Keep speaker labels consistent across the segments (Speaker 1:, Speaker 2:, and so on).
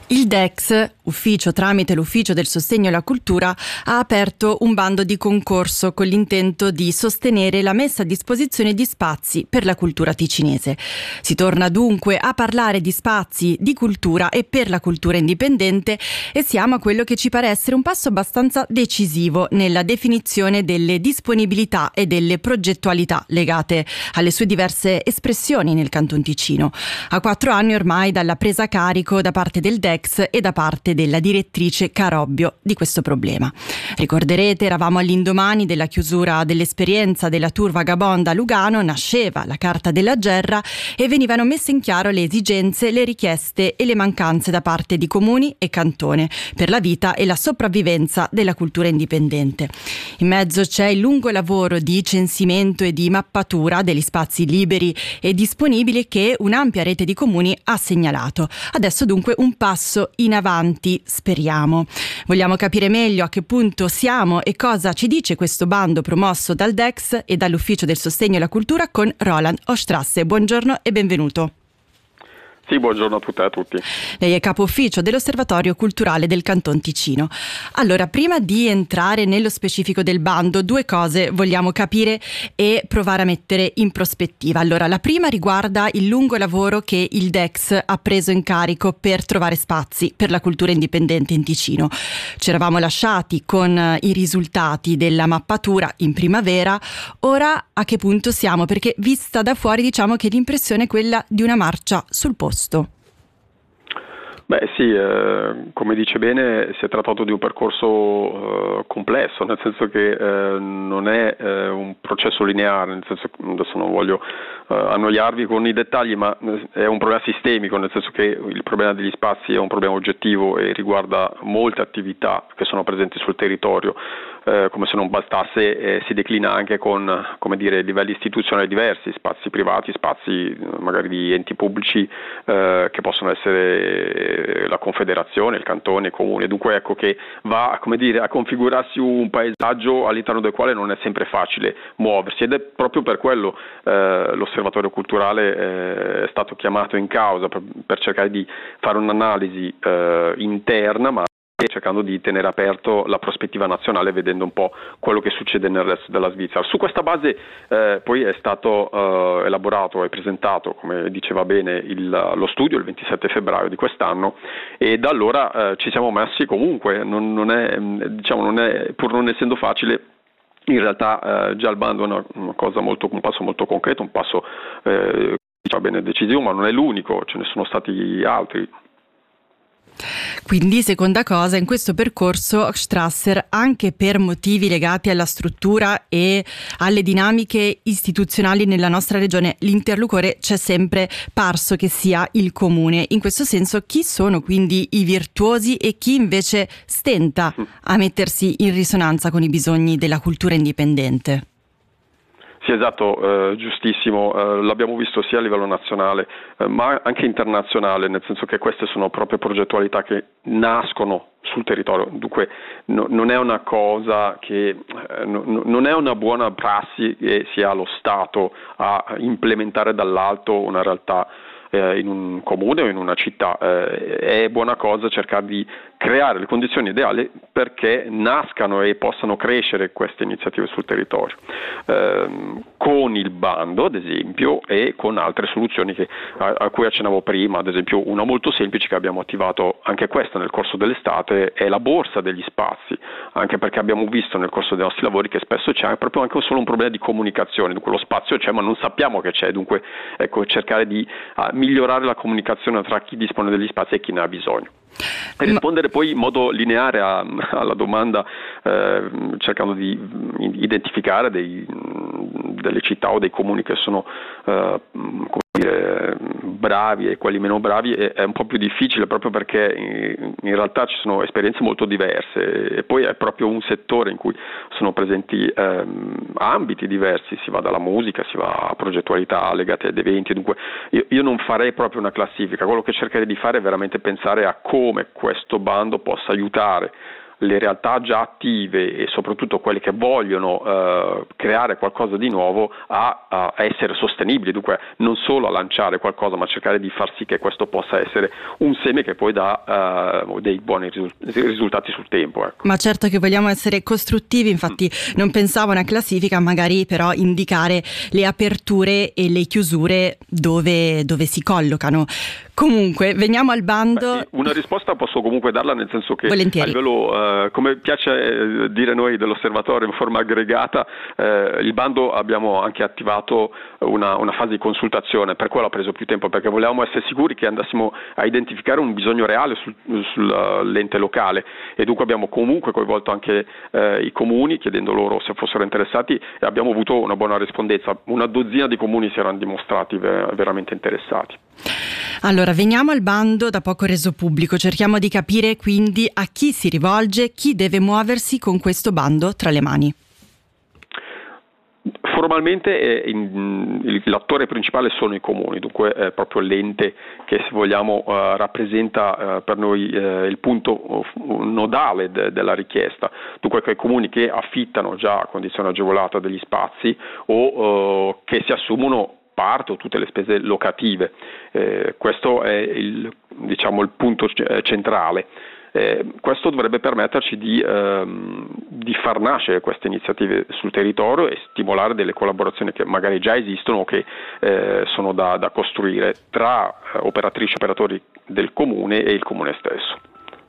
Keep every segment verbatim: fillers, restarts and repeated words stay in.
Speaker 1: Il D E X, ufficio tramite l'Ufficio del Sostegno alla Cultura, ha aperto un bando di concorso con l'intento di sostenere la messa a disposizione di spazi per la cultura ticinese. Si torna dunque a parlare di spazi di cultura e per la cultura indipendente e siamo a quello che ci pare essere un passo abbastanza decisivo nella definizione delle disponibilità e delle progettualità legate alle sue diverse espressioni nel Canton Ticino. A quattro anni ormai dalla presa a carico da parte del D E X e da parte della direttrice Carobbio di questo problema. Ricorderete, eravamo all'indomani della chiusura dell'esperienza della Tour Vagabonda a Lugano, nasceva la Carta della Gerra e venivano messe in chiaro le esigenze, le richieste e le mancanze da parte di comuni e cantone per la vita e la sopravvivenza della cultura indipendente. In mezzo c'è il lungo lavoro di censimento e di mappatura degli spazi liberi e disponibili che un'ampia rete di comuni ha segnalato. Adesso dunque un passo in avanti, speriamo. Vogliamo capire meglio a che punto siamo e cosa ci dice questo bando promosso dal D E X e dall'Ufficio del Sostegno alla Cultura con Roland Ostrasse. Buongiorno e benvenuto.
Speaker 2: Sì, buongiorno a tutte e a tutti.
Speaker 1: Lei è capo ufficio dell'Osservatorio Culturale del Canton Ticino. Allora, prima di entrare nello specifico del bando, due cose vogliamo capire e provare a mettere in prospettiva. Allora, la prima riguarda il lungo lavoro che il D E X ha preso in carico per trovare spazi per la cultura indipendente in Ticino. Ci eravamo lasciati con i risultati della mappatura in primavera. Ora a che punto siamo? Perché vista da fuori diciamo che l'impressione è quella di una marcia sul posto.
Speaker 2: Beh sì, eh, come dice bene, si è trattato di un percorso eh, complesso, nel senso che eh, non è eh, un processo lineare, nel senso che adesso non voglio eh, annoiarvi con i dettagli, ma è un problema sistemico, nel senso che il problema degli spazi è un problema oggettivo e riguarda molte attività che sono presenti sul territorio. Eh, come se non bastasse, eh, si declina anche con, come dire, livelli istituzionali diversi, spazi privati, spazi magari di enti pubblici eh, che possono essere la Confederazione, il Cantone, i comuni. Dunque ecco che va, come dire, a configurarsi un paesaggio all'interno del quale non è sempre facile muoversi, ed è proprio per quello eh, l'Osservatorio Culturale eh, è stato chiamato in causa per, per cercare di fare un'analisi eh, interna, ma cercando di tenere aperto la prospettiva nazionale, vedendo un po' quello che succede nel resto della Svizzera. Su questa base eh, poi è stato eh, elaborato e presentato, come diceva bene, il, lo studio il ventisette febbraio di quest'anno, e da allora eh, ci siamo messi comunque, non, non è, diciamo, non è, pur non essendo facile. In realtà eh, già il bando è una, una cosa molto, un passo molto concreto, un passo eh, diciamo bene decisivo, ma non è l'unico, ce ne sono stati altri.
Speaker 1: Quindi, seconda cosa, in questo percorso Strasser, anche per motivi legati alla struttura e alle dinamiche istituzionali nella nostra regione, l'interlocutore c'è sempre parso che sia il comune. In questo senso, chi sono quindi i virtuosi e chi invece stenta a mettersi in risonanza con i bisogni della cultura indipendente?
Speaker 2: Sì, esatto, eh, giustissimo, eh, l'abbiamo visto sia a livello nazionale eh, ma anche internazionale, nel senso che queste sono proprio progettualità che nascono sul territorio, dunque no, non è una cosa che eh, no, non è una buona prassi che sia lo Stato a implementare dall'alto una realtà eh, in un comune o in una città, eh, è buona cosa cercare di creare le condizioni ideali perché nascano e possano crescere queste iniziative sul territorio, eh, con il bando ad esempio e con altre soluzioni che, a, a cui accennavo prima. Ad esempio una molto semplice che abbiamo attivato anche questa nel corso dell'estate è la borsa degli spazi, anche perché abbiamo visto nel corso dei nostri lavori che spesso c'è proprio anche solo un problema di comunicazione, dunque lo spazio c'è ma non sappiamo che c'è, dunque ecco, cercare di uh, migliorare la comunicazione tra chi dispone degli spazi e chi ne ha bisogno. Per rispondere poi in modo lineare a, alla domanda, eh, cercando di identificare dei, delle città o dei comuni che sono eh, come dire, bravi e quelli meno bravi, è, è un po' più difficile proprio perché in, in realtà ci sono esperienze molto diverse e poi è proprio un settore in cui sono presenti eh, ambiti diversi, si va dalla musica, si va a progettualità legate ad eventi, dunque io, io non farei proprio una classifica, quello che cercherei di fare è veramente pensare a come questo bando possa aiutare le realtà già attive e soprattutto quelle che vogliono eh, creare qualcosa di nuovo a, a essere sostenibili, dunque non solo a lanciare qualcosa ma cercare di far sì che questo possa essere un seme che poi dà eh, dei buoni risultati sul tempo. Ecco.
Speaker 1: Ma certo che vogliamo essere costruttivi, infatti mm. non pensavo a una classifica, magari però indicare le aperture e le chiusure dove, dove si collocano. Comunque, veniamo al bando.
Speaker 2: Beh, sì, una risposta posso comunque darla, nel senso che
Speaker 1: Volentieri.
Speaker 2: a livello, eh, come piace eh, dire noi dell'osservatorio in forma aggregata, eh, il bando abbiamo anche attivato una, una fase di consultazione, per quello ha preso più tempo, perché volevamo essere sicuri che andassimo a identificare un bisogno reale sul, sull'ente locale, e dunque abbiamo comunque coinvolto anche eh, i comuni chiedendo loro se fossero interessati, e abbiamo avuto una buona rispondenza. Una dozzina di comuni si erano dimostrati ver- veramente interessati.
Speaker 1: Allora, veniamo al bando da poco reso pubblico, cerchiamo di capire quindi a chi si rivolge, chi deve muoversi con questo bando tra le mani.
Speaker 2: Formalmente eh, in, l'attore principale sono i comuni, dunque è proprio l'ente che, se vogliamo, eh, rappresenta eh, per noi eh, il punto nodale de, della richiesta, dunque quei comuni che affittano già a condizione agevolata degli spazi o eh, che si assumono parte o tutte le spese locative. Eh, questo è il, diciamo, il punto centrale. Eh, questo dovrebbe permetterci di, ehm, di far nascere queste iniziative sul territorio e stimolare delle collaborazioni che magari già esistono o che eh, sono da, da costruire tra eh, operatrici e operatori del comune e il comune stesso.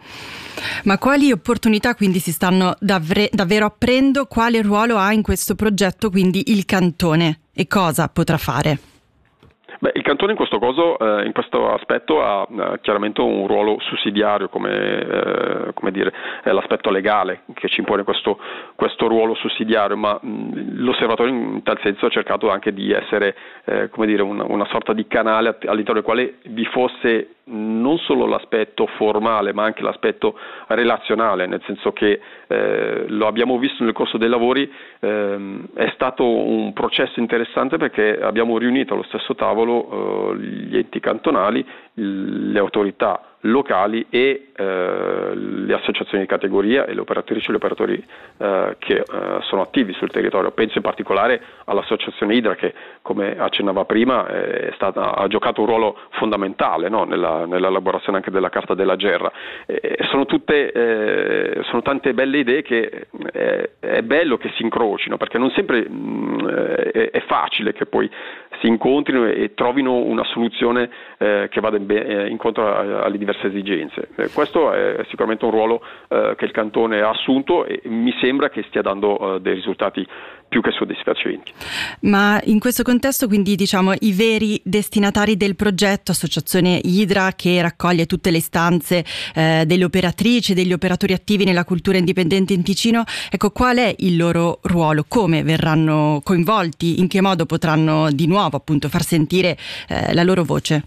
Speaker 1: Ma quali opportunità quindi si stanno davvero, davvero aprendo? Quale ruolo ha in questo progetto quindi il Cantone e cosa potrà fare?
Speaker 2: Beh, il Cantone in questo, coso, eh, in questo aspetto ha eh, chiaramente un ruolo sussidiario, come, eh, come dire, è l'aspetto legale che ci impone questo, questo ruolo sussidiario, ma mh, l'osservatorio in tal senso ha cercato anche di essere eh, come dire, una, una sorta di canale all'interno del quale vi fosse non solo l'aspetto formale ma anche l'aspetto relazionale, nel senso che eh, lo abbiamo visto nel corso dei lavori, ehm, è stato un processo interessante perché abbiamo riunito allo stesso tavolo eh, gli enti cantonali, le autorità locali e eh, le associazioni di categoria e le operatrici e gli operatori eh, che eh, sono attivi sul territorio. Penso in particolare all'associazione Idra che, come accennava prima, è stata, ha giocato un ruolo fondamentale, no? nella, nell'elaborazione anche della Carta della Gerra. E sono tutte eh, sono tante belle idee che è, è bello che si incrocino, perché non sempre mh, è, è facile che poi si incontrino e trovino una soluzione eh, che vada in be- incontro a, alle diverse esigenze. Eh, questo è sicuramente un ruolo eh, che il Cantone ha assunto e mi sembra che stia dando eh, dei risultati più che soddisfacenti.
Speaker 1: Ma in questo contesto, quindi, diciamo, i veri destinatari del progetto, Associazione Idra, che raccoglie tutte le istanze eh, delle operatrici e degli operatori attivi nella cultura indipendente in Ticino, ecco, qual è il loro ruolo? Come verranno coinvolti? In che modo potranno di nuovo appunto far sentire eh, la loro voce?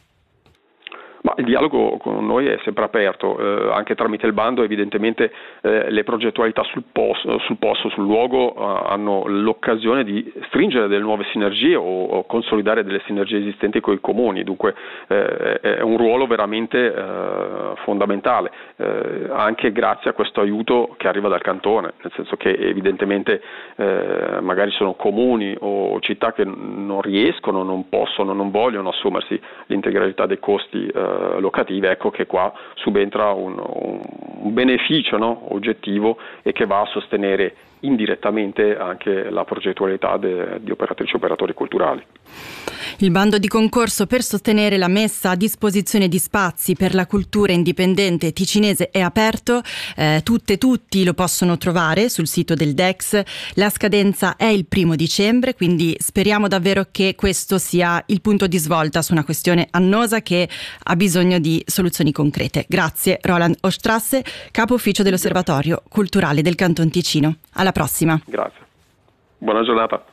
Speaker 2: Ma il dialogo con noi è sempre aperto, eh, anche tramite il bando. Evidentemente eh, le progettualità sul posto, sul, posto, sul luogo eh, hanno l'occasione di stringere delle nuove sinergie o, o consolidare delle sinergie esistenti con i comuni, dunque eh, è un ruolo veramente eh, fondamentale, eh, anche grazie a questo aiuto che arriva dal Cantone, nel senso che evidentemente eh, magari sono comuni o città che non riescono, non possono, non vogliono assumersi l'integralità dei costi eh, locative. Ecco che qua subentra un, un beneficio, no, oggettivo, e che va a sostenere indirettamente anche la progettualità de, di operatrici e operatori culturali.
Speaker 1: Il bando di concorso per sostenere la messa a disposizione di spazi per la cultura indipendente ticinese è aperto, eh, tutte e tutti lo possono trovare sul sito del D E X. La scadenza è il primo dicembre, quindi speriamo davvero che questo sia il punto di svolta su una questione annosa che ha bisogno di soluzioni concrete. Grazie Roland Ostrasse, capo ufficio dell'Osservatorio Culturale del Canton Ticino. Alla prossima.
Speaker 2: Grazie. Buona giornata.